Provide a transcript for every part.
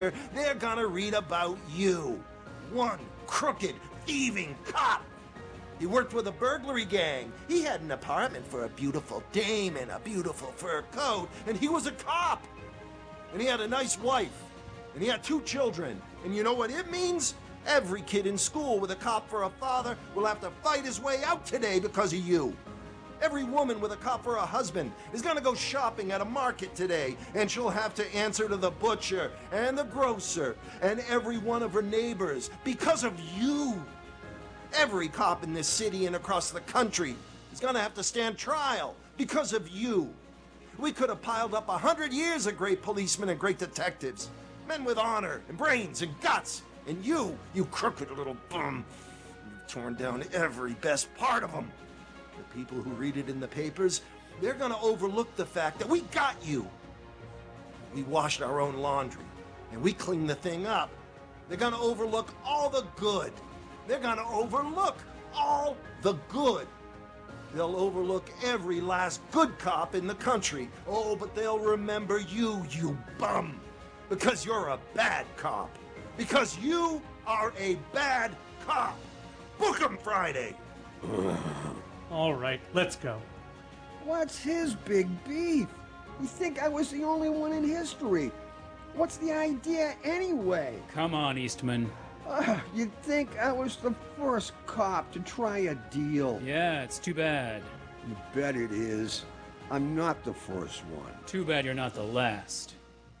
they're gonna read about you. One crooked, thieving cop. He worked with a burglary gang. He had an apartment for a beautiful dame in a beautiful fur coat, and he was a cop. And he had a nice wife, and he had 2 children. And you know what it means? Every kid in school with a cop for a father will have to fight his way out today because of you. Every woman with a cop for a husband is gonna go shopping at a market today, and she'll have to answer to the butcher and the grocer and every one of her neighbors because of you. Every cop in this city and across the country is gonna have to stand trial because of you. We could have piled up 100 years of great policemen and great detectives, men with honor and brains and guts, and you crooked little bum, you've torn down every best part of them. The people who read it in the papers, they're gonna overlook the fact that we got you. We washed our own laundry, and we cleaned the thing up. They're gonna overlook all the good. They're gonna overlook all the good. They'll overlook every last good cop in the country. Oh, but they'll remember you, you bum, because you're a bad cop. Because you are a bad cop. Book 'em Friday. All right, let's go. What's his big beef? You think I was the only one in history? What's the idea anyway? Come on, Eastman. You'd think I was the first cop to try a deal. Yeah, it's too bad. You bet it is. I'm not the first one. Too bad you're not the last.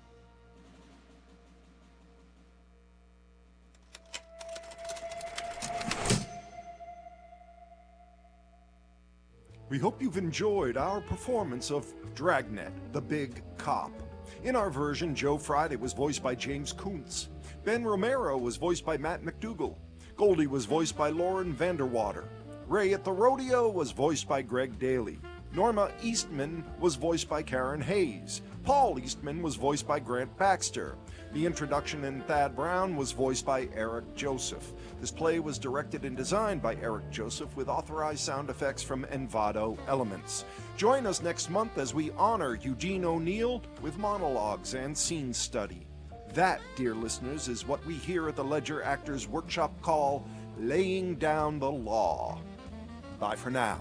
We hope you've enjoyed our performance of Dragnet, the Big Cop. In our version, Joe Friday was voiced by James Koontz. Ben Romero was voiced by Matt McDougall. Goldie was voiced by Lauren Vanderwater. Ray at the Rodeo was voiced by Greg Daly. Norma Eastman was voiced by Karen Hayes. Paul Eastman was voiced by Grant Baxter. The introduction in Thad Brown was voiced by Eric Joseph. This play was directed and designed by Eric Joseph with authorized sound effects from Envato Elements. Join us next month as we honor Eugene O'Neill with monologues and scene study. That, dear listeners, is what we here at the Ledger Actors Workshop call laying down the law. Bye for now.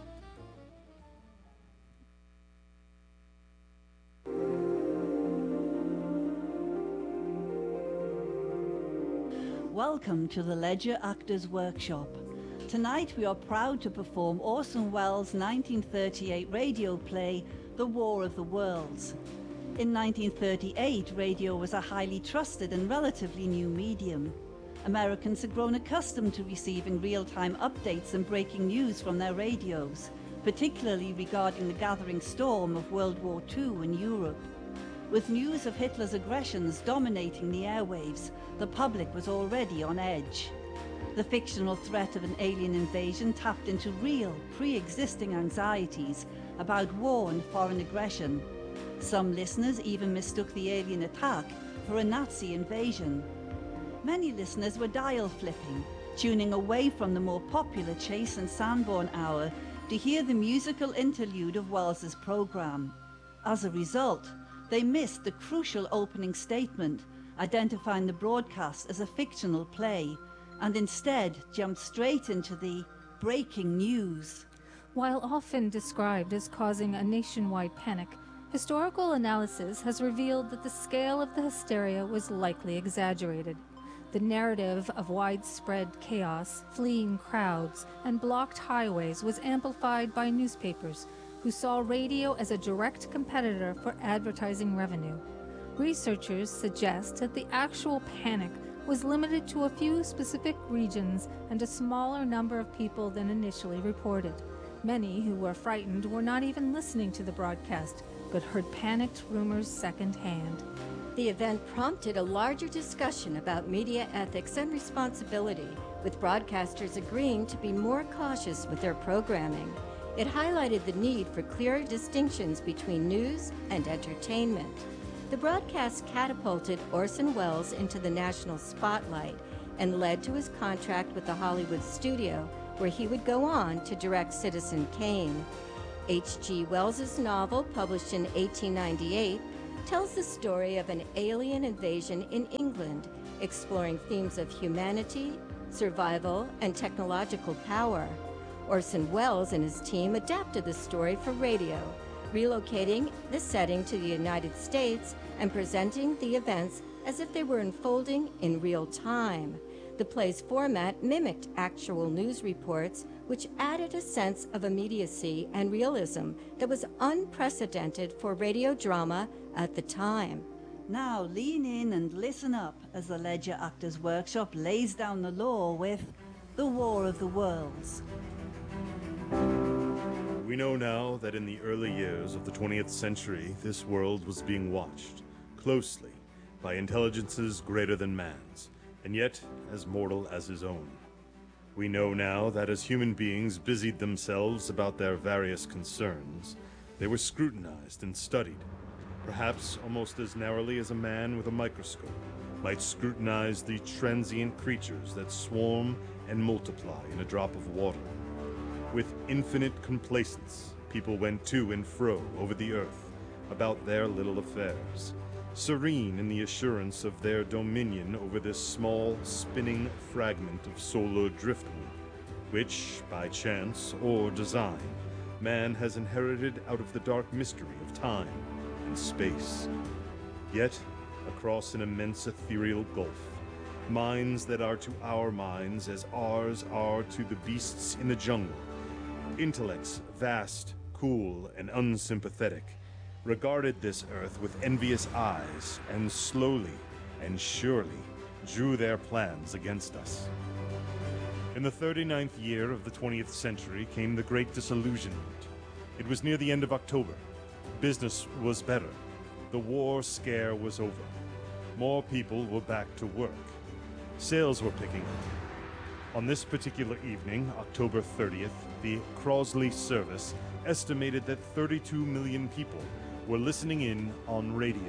Welcome to the Ledger Actors Workshop. Tonight we are proud to perform Orson Welles' 1938 radio play, The War of the Worlds. In 1938, radio was a highly trusted and relatively new medium. Americans had grown accustomed to receiving real-time updates and breaking news from their radios, particularly regarding the gathering storm of World War II in Europe. With news of Hitler's aggressions dominating the airwaves, the public was already on edge. The fictional threat of an alien invasion tapped into real, pre-existing anxieties about war and foreign aggression. Some listeners even mistook the alien attack for a Nazi invasion. Many listeners were dial flipping, tuning away from the more popular Chase and Sanborn hour to hear the musical interlude of Welles's program. As a result, they missed the crucial opening statement, identifying the broadcast as a fictional play, and instead jumped straight into the breaking news. While often described as causing a nationwide panic, historical analysis has revealed that the scale of the hysteria was likely exaggerated. The narrative of widespread chaos, fleeing crowds, and blocked highways was amplified by newspapers, who saw radio as a direct competitor for advertising revenue. Researchers suggest that the actual panic was limited to a few specific regions and a smaller number of people than initially reported. Many who were frightened were not even listening to the broadcast, but heard panicked rumors secondhand. The event prompted a larger discussion about media ethics and responsibility, with broadcasters agreeing to be more cautious with their programming. It highlighted the need for clearer distinctions between news and entertainment. The broadcast catapulted Orson Welles into the national spotlight and led to his contract with the Hollywood studio, where he would go on to direct Citizen Kane. H.G. Wells's novel, published in 1898, tells the story of an alien invasion in England, exploring themes of humanity, survival, and technological power. Orson Welles and his team adapted the story for radio, relocating the setting to the United States and presenting the events as if they were unfolding in real time. The play's format mimicked actual news reports, which added a sense of immediacy and realism that was unprecedented for radio drama at the time. Now lean in and listen up as the Ledger Actors Workshop lays down the law with The War of the Worlds. We know now that in the early years of the 20th century, this world was being watched closely by intelligences greater than man's, and yet as mortal as his own. We know now that as human beings busied themselves about their various concerns, they were scrutinized and studied, perhaps almost as narrowly as a man with a microscope might scrutinize the transient creatures that swarm and multiply in a drop of water. With infinite complacence, people went to and fro over the earth about their little affairs, serene in the assurance of their dominion over this small, spinning fragment of solar driftwood, which, by chance or design, man has inherited out of the dark mystery of time and space. Yet, across an immense ethereal gulf, minds that are to our minds as ours are to the beasts in the jungle, intellects vast, cool, and unsympathetic, regarded this earth with envious eyes, and slowly and surely drew their plans against us. In the 39th year of the 20th century came the Great Disillusionment. It was near the end of October. Business was better. The war scare was over. More people were back to work. Sales were picking up. On this particular evening, October 30th, the Crosley service estimated that 32 million people were listening in on radios.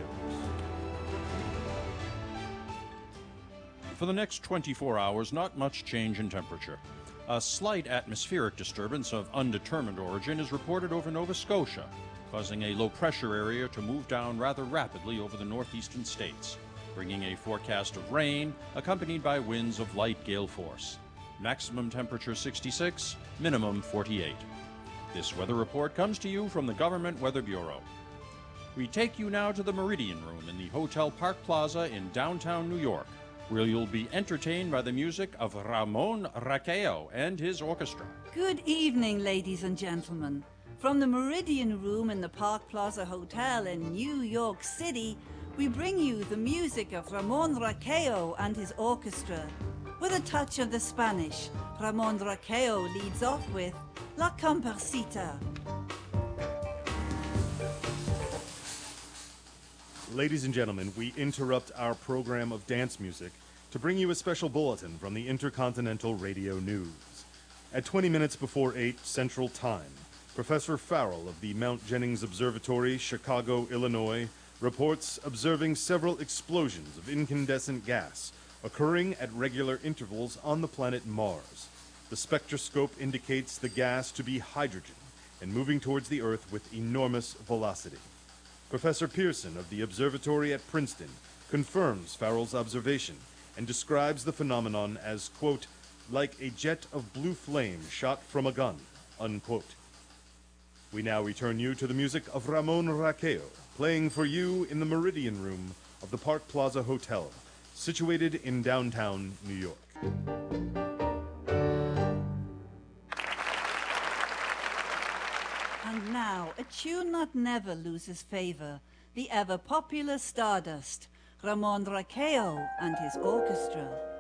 For the next 24 hours, not much change in temperature. A slight atmospheric disturbance of undetermined origin is reported over Nova Scotia, causing a low-pressure area to move down rather rapidly over the northeastern states, bringing a forecast of rain, accompanied by winds of light gale force. Maximum temperature 66, minimum 48. This weather report comes to you from the Government Weather Bureau. We take you now to the Meridian Room in the Hotel Park Plaza in downtown New York, where you'll be entertained by the music of Ramon Raquello and his orchestra. Good evening, ladies and gentlemen. From the Meridian Room in the Park Plaza Hotel in New York City, we bring you the music of Ramon Raquello and his orchestra. With a touch of the Spanish, Ramon Raquello leads off with La Comparsita. Ladies and gentlemen, we interrupt our program of dance music to bring you a special bulletin from the Intercontinental Radio News. At 20 minutes before 8 Central Time, Professor Farrell of the Mount Jennings Observatory, Chicago, Illinois, reports observing several explosions of incandescent gas occurring at regular intervals on the planet Mars. The spectroscope indicates the gas to be hydrogen and moving towards the Earth with enormous velocity. Professor Pearson of the observatory at Princeton confirms Farrell's observation and describes the phenomenon as, quote, like a jet of blue flame shot from a gun, unquote. We now return you to the music of Ramon Raquello, playing for you in the Meridian Room of the Park Plaza Hotel, situated in downtown New York. And now, a tune that never loses favor, the ever-popular Stardust, Ramon Raquello and his orchestra.